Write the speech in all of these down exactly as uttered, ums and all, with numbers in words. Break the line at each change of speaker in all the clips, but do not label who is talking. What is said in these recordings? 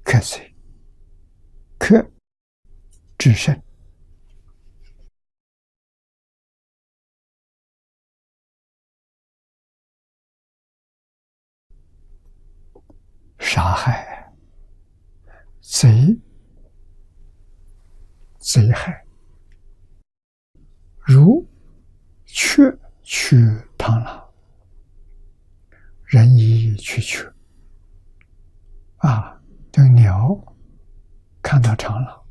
克罪，克制胜。杀害，贼，贼害。如雀去螳螂，人以去雀。啊，这个鸟看到螳螂，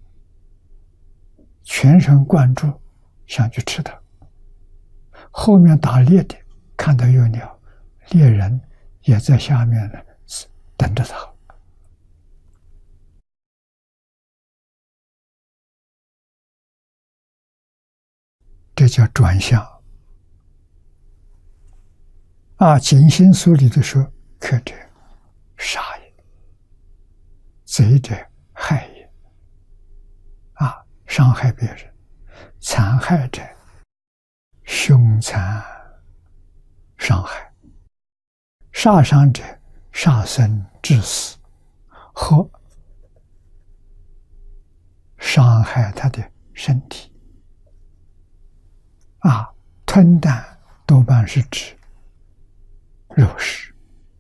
全神贯注想去吃它。后面打猎的看到有鸟，猎人也在下面呢，等着它。这叫转向。啊，警心书里头说：克者杀也，贼者害也。啊，伤害别人，残害者凶残伤害，杀伤者杀生致死，或伤害他的身体。啊，吞啖多半是指肉食。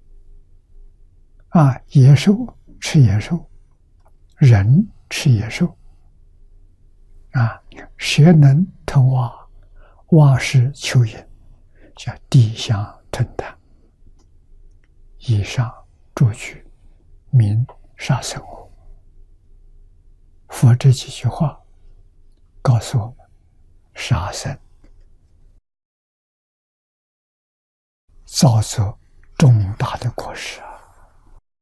啊，野兽吃野兽，人吃野兽。啊，蛇能吞蛙，蛙是蚯蚓，叫地相吞啖。以上诸句名杀生物。佛这几句话告诉我们，杀生造作重大的过失啊！